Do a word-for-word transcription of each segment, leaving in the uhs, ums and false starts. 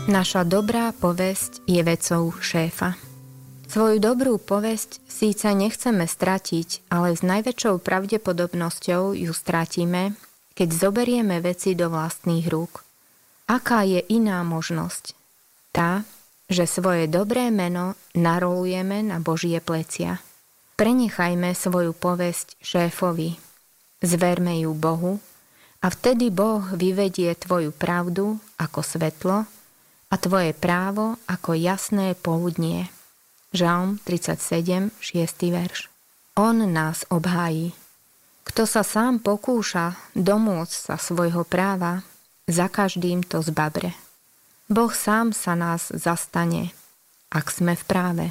Naša dobrá povesť je vecou šéfa. Svoju dobrú povesť síce nechceme stratiť, ale s najväčšou pravdepodobnosťou ju stratíme, keď zoberieme veci do vlastných rúk. Aká je iná možnosť? Tá, že svoje dobré meno narolujeme na Božie plecia. Prenechajme svoju povesť šéfovi. Zverme ju Bohu a vtedy Boh vyvedie tvoju pravdu ako svetlo a tvoje právo ako jasné poludnie. Žalm tridsaťsedem, šiesty verš. On nás obhájí. Kto sa sám pokúša domôcť sa svojho práva, za každým to zbabre. Boh sám sa nás zastane, ak sme v práve.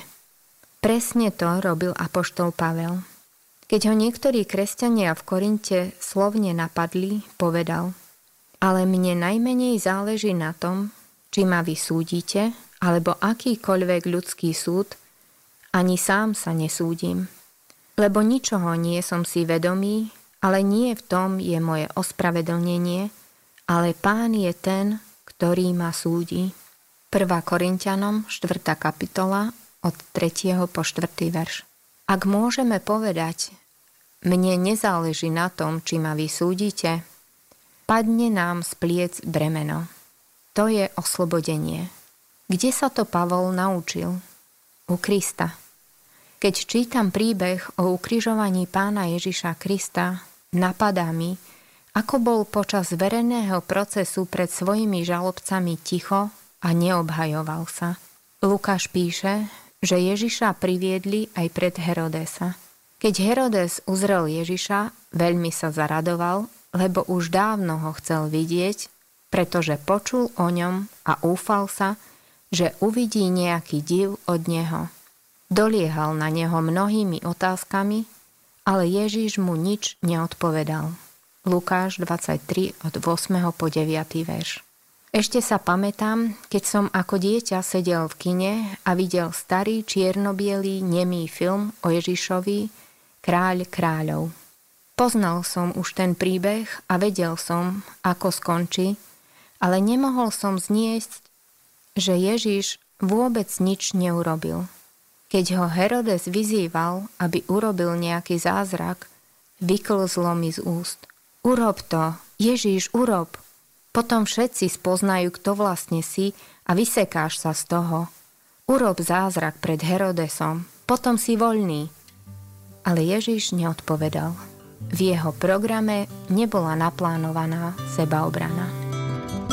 Presne to robil apoštol Pavel. Keď ho niektorí kresťania v Korinte slovne napadli, povedal: ale mne najmenej záleží na tom, či ma vy súdite, alebo akýkoľvek ľudský súd, ani sám sa nesúdim. Lebo ničoho nie som si vedomý, ale nie v tom je moje ospravedlnenie, ale Pán je ten, ktorý ma súdi. prvá Korinťanom, štvrtá kapitola, od tretieho po štvrtý verš. Ak môžeme povedať, mne nezáleží na tom, či ma vy súdite, padne nám z pliec bremeno. To je oslobodenie. Kde sa to Pavol naučil? U Krista. Keď čítam príbeh o ukrižovaní Pána Ježiša Krista, napadá mi, ako bol počas verejného procesu pred svojimi žalobcami ticho a neobhajoval sa. Lukáš píše, že Ježiša priviedli aj pred Herodesa. Keď Herodes uzrel Ježiša, veľmi sa zaradoval, lebo už dávno ho chcel vidieť, pretože počul o ňom a úfal sa, že uvidí nejaký div od neho. Doliehal na neho mnohými otázkami, ale Ježiš mu nič neodpovedal. Lukáš dvadsaťtri od ôsmeho po deviaty verš. Ešte sa pamätám, keď som ako dieťa sedel v kine a videl starý čierno-bielý nemý film o Ježišovi Kráľ kráľov. Poznal som už ten príbeh a vedel som, ako skončí, ale nemohol som zniesť, že Ježiš vôbec nič neurobil. Keď ho Herodes vyzýval, aby urobil nejaký zázrak, vyklzlo mi z úst: urob to, Ježiš, urob. Potom všetci spoznajú, kto vlastne si a vysekáš sa z toho. Urob zázrak pred Herodesom, potom si voľný. Ale Ježiš neodpovedal. V jeho programe nebola naplánovaná sebaobrana.